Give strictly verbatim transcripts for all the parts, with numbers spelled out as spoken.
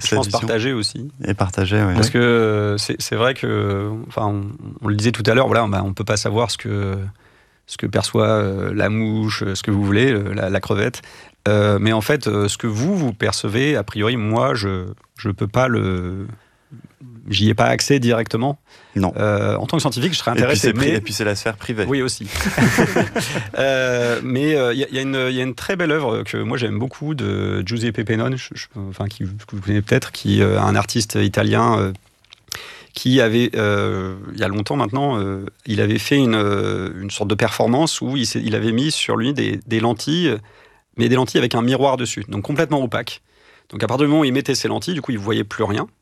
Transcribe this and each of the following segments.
je pense partager aussi. Et partager, oui. Parce que euh, c'est, c'est vrai que, enfin, on, on le disait tout à l'heure, voilà, bah, on peut pas savoir ce que ce que perçoit euh, la mouche, ce que vous voulez, la, la crevette. Euh, mais en fait, euh, ce que vous vous percevez, a priori, moi, je je peux pas le, j'y ai pas accès directement. Non. Euh, en tant que scientifique, je serais intéressé. Et puis c'est, mais... et puis c'est la sphère privée. Oui, aussi. euh, mais il euh, y, y, y a une très belle œuvre que moi j'aime beaucoup de Giuseppe Pennone, je, je, enfin, qui, que vous connaissez peut-être, qui est euh, un artiste italien euh, qui avait, euh, il y a longtemps maintenant, euh, il avait fait une, euh, une sorte de performance où il, il avait mis sur lui des, des lentilles, mais des lentilles avec un miroir dessus, donc complètement opaque. Donc à partir du moment où il mettait ses lentilles, du coup il ne voyait plus rien.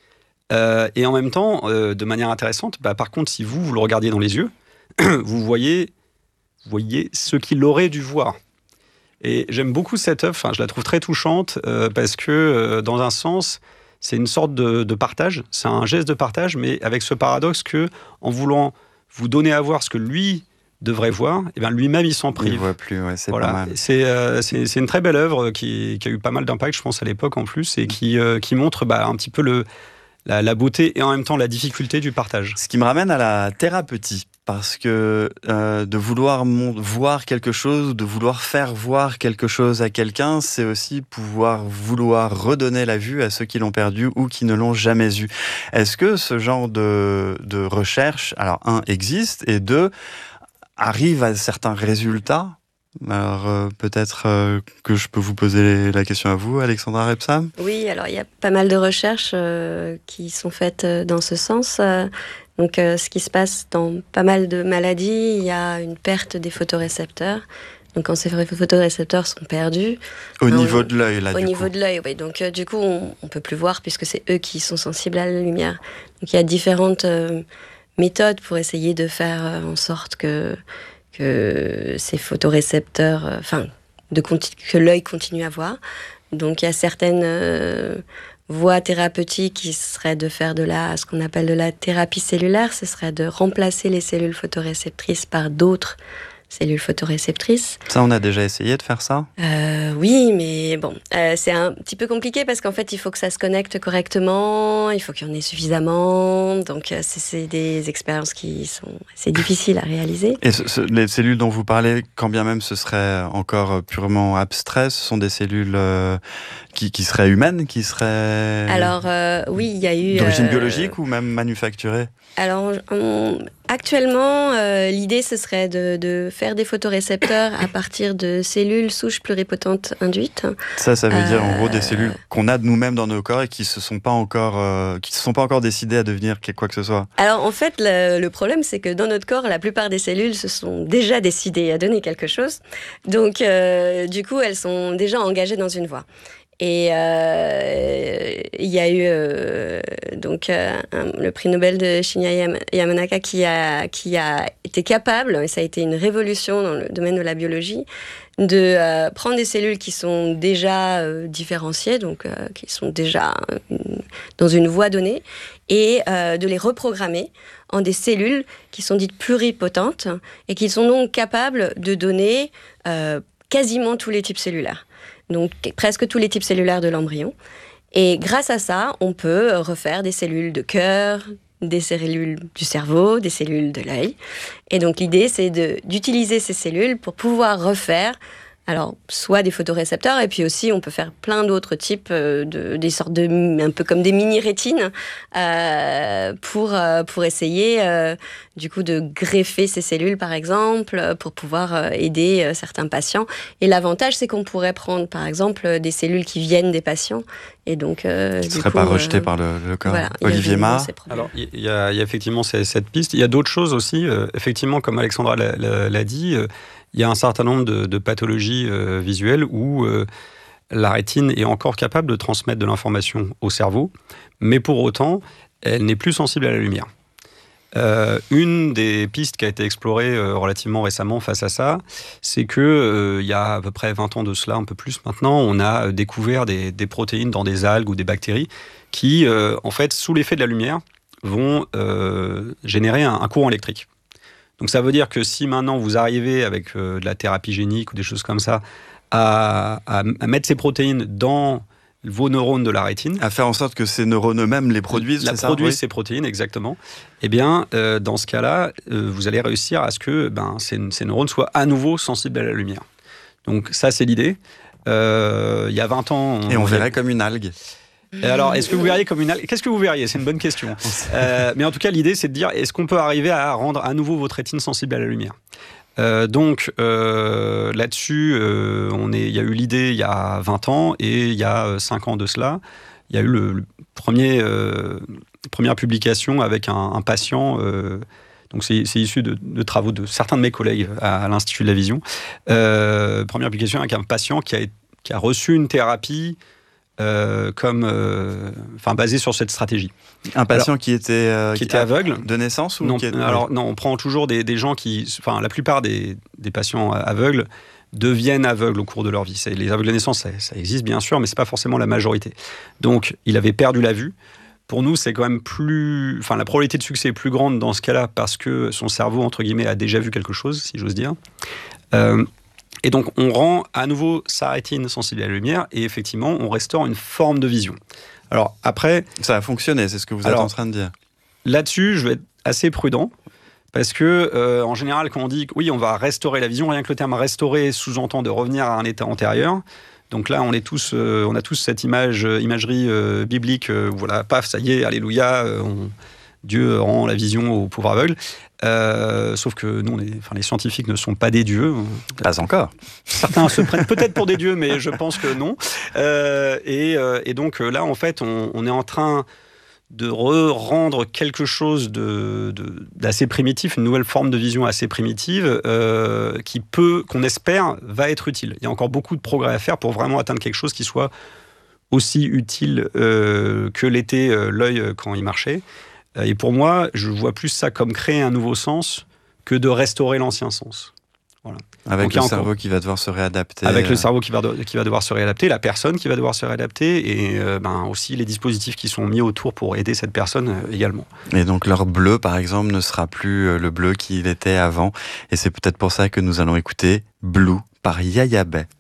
Euh, et en même temps, euh, de manière intéressante, bah, par contre, si vous, vous le regardiez dans les yeux, vous voyez, vous voyez ce qu'il aurait dû voir. Et j'aime beaucoup cette œuvre, enfin, je la trouve très touchante, euh, parce que, euh, dans un sens, c'est une sorte de, de partage, c'est un geste de partage, mais avec ce paradoxe que, en voulant vous donner à voir ce que lui devrait voir, et bien lui-même il s'en prive. Il ne voit plus, ouais, c'est voilà. pas mal. C'est, euh, c'est, c'est une très belle œuvre qui, qui a eu pas mal d'impact, je pense, à l'époque en plus, et qui, euh, qui montre bah, un petit peu le... La, la beauté et en même temps la difficulté du partage. Ce qui me ramène à la thérapeutie, parce que euh, de vouloir mon- voir quelque chose, de vouloir faire voir quelque chose à quelqu'un, c'est aussi pouvoir vouloir redonner la vue à ceux qui l'ont perdu ou qui ne l'ont jamais eu. Est-ce que ce genre de, de recherche, alors un, existe, et deux, arrive à certains résultats ? Alors euh, peut-être euh, que je peux vous poser la question à vous, Alexandra Repsam. Oui, alors il y a pas mal de recherches euh, qui sont faites euh, dans ce sens. Euh, donc euh, ce qui se passe dans pas mal de maladies, il y a une perte des photorécepteurs. Donc quand ces photorécepteurs sont perdus... Au ben, niveau on, de l'œil, là, Au du niveau coup. de l'œil, oui. Donc euh, du coup, on ne peut plus voir puisque c'est eux qui sont sensibles à la lumière. Donc il y a différentes euh, méthodes pour essayer de faire euh, en sorte que... que ces photorécepteurs, euh, enfin, de conti- que l'œil continue à voir. Donc, il y a certaines euh, voies thérapeutiques qui seraient de faire de la, ce qu'on appelle de la thérapie cellulaire. Ce serait de remplacer les cellules photoréceptrices par d'autres cellules photoréceptrices. Ça, on a déjà essayé de faire ça ? Euh, oui, mais bon, euh, c'est un petit peu compliqué parce qu'en fait, il faut que ça se connecte correctement, il faut qu'il y en ait suffisamment. Donc, euh, c'est, c'est des expériences qui sont assez difficiles à réaliser. Et ce, ce, les cellules dont vous parlez, quand bien même ce serait encore purement abstrait, ce sont des cellules euh, qui, qui seraient humaines, qui seraient... Alors, euh, oui, il y a eu... D'origine euh, biologique ou même manufacturée ? Alors, on, actuellement, euh, l'idée, ce serait de, de faire des photorécepteurs à partir de cellules souches pluripotentes induites. Ça, ça veut euh, dire en gros des cellules qu'on a de nous-mêmes dans nos corps et qui se sont pas encore, euh, qui se sont pas encore décidées à devenir quoi que ce soit. Alors, en fait, le, le problème, c'est que dans notre corps, la plupart des cellules se sont déjà décidées à donner quelque chose. Donc, euh, du coup, elles sont déjà engagées dans une voie. Et euh, il y a eu euh, donc euh, un, le prix Nobel de Shinya Yamanaka qui a qui a été capable, et ça a été une révolution dans le domaine de la biologie, de euh, prendre des cellules qui sont déjà euh, différenciées, donc euh, qui sont déjà euh, dans une voie donnée, et euh, de les reprogrammer en des cellules qui sont dites pluripotentes et qui sont donc capables de donner euh, quasiment tous les types cellulaires. Donc presque tous les types cellulaires de l'embryon. Et grâce à ça, on peut refaire des cellules de cœur, des cellules du cerveau, des cellules de l'œil. Et donc l'idée, c'est de, d'utiliser ces cellules pour pouvoir refaire, alors soit des photorécepteurs, et puis aussi on peut faire plein d'autres types, euh, de, des sortes de, un peu comme des mini-rétines, euh, pour, euh, pour essayer euh, du coup de greffer ces cellules par exemple, pour pouvoir euh, aider euh, certains patients. Et l'avantage, c'est qu'on pourrait prendre par exemple des cellules qui viennent des patients, et donc euh, qui ne du seraient coup, pas rejetées euh, par le, le corps. Voilà, Olivier Marr. Alors, il y, y a effectivement cette piste. Il y a d'autres choses aussi. Euh, effectivement, comme Alexandra l'a, l'a, l'a dit, euh, il y a un certain nombre de, de pathologies euh, visuelles où euh, la rétine est encore capable de transmettre de l'information au cerveau, mais pour autant, elle n'est plus sensible à la lumière. Euh, une des pistes qui a été explorée euh, relativement récemment face à ça, c'est que euh, il y a à peu près vingt ans de cela, un peu plus maintenant, on a découvert des, des protéines dans des algues ou des bactéries qui, euh, en fait, sous l'effet de la lumière, vont euh, générer un, un courant électrique. Donc ça veut dire que si maintenant vous arrivez avec euh, de la thérapie génique ou des choses comme ça à, à, à mettre ces protéines dans vos neurones de la rétine. À faire en sorte que ces neurones eux-mêmes les produisent, la c'est ça, produisent oui. ces protéines, exactement. Eh bien, euh, dans ce cas-là, euh, vous allez réussir à ce que ben, ces, ces neurones soient à nouveau sensibles à la lumière. Donc ça, c'est l'idée. Euh, il y a vingt ans... On, Et on, on verrait a... comme une algue. Et alors, est-ce que vous verriez comme une algue ? Qu'est-ce que vous verriez ? C'est une bonne question. Euh, mais en tout cas, l'idée, c'est de dire, est-ce qu'on peut arriver à rendre à nouveau votre rétine sensible à la lumière ? Euh, donc euh, là-dessus, euh, on est, il y a eu l'idée il y a vingt ans et il y a cinq ans de cela, il y a eu le, le premier, euh, première publication avec un, un patient. Euh, donc c'est, c'est issu de, de travaux de certains de mes collègues à, à l'Institut de la Vision. Euh, première publication avec un patient qui a, qui a reçu une thérapie. Euh, comme, euh, enfin, basé sur cette stratégie. Un patient alors, qui était, euh, qui était aveugle de naissance ou non, qui est... alors non, on prend toujours des, des gens qui, enfin, la plupart des, des patients aveugles deviennent aveugles au cours de leur vie. C'est, les aveugles de naissance, ça, ça existe bien sûr, mais c'est pas forcément la majorité. Donc, il avait perdu la vue. Pour nous, c'est quand même plus, enfin, la probabilité de succès est plus grande dans ce cas-là parce que son cerveau entre guillemets a déjà vu quelque chose, si j'ose dire. Euh, Et donc, on rend à nouveau sa rétine sensible à la lumière et effectivement, on restaure une forme de vision. Alors, après... Ça a fonctionné, c'est ce que vous alors, êtes en train de dire. Là-dessus, je vais être assez prudent parce que, euh, en général, quand on dit que oui, on va restaurer la vision, rien que le terme restaurer sous-entend de revenir à un état antérieur. Donc là, on, est tous, euh, on a tous cette image, imagerie euh, biblique, euh, voilà, paf, ça y est, alléluia, euh, on... Dieu rend la vision aux pauvres aveugles. Euh, sauf que nous, on est, enfin, les scientifiques ne sont pas des dieux. Pas encore. Certains se prennent peut-être pour des dieux, mais je pense que non. Euh, et, euh, et donc là, en fait, on, on est en train de re-rendre quelque chose de, de, d'assez primitif, une nouvelle forme de vision assez primitive, euh, qui peut, qu'on espère, va être utile. Il y a encore beaucoup de progrès à faire pour vraiment atteindre quelque chose qui soit aussi utile euh, que l'était euh, l'œil quand il marchait. Et pour moi, je vois plus ça comme créer un nouveau sens que de restaurer l'ancien sens. Voilà. Avec Donc, le encore, cerveau qui va devoir se réadapter. Avec euh... le cerveau qui va, de, qui va devoir se réadapter, la personne qui va devoir se réadapter et euh, ben, aussi les dispositifs qui sont mis autour pour aider cette personne euh, également. Et donc leur bleu, par exemple, ne sera plus le bleu qu'il était avant. Et c'est peut-être pour ça que nous allons écouter Blue par Yaya Bay.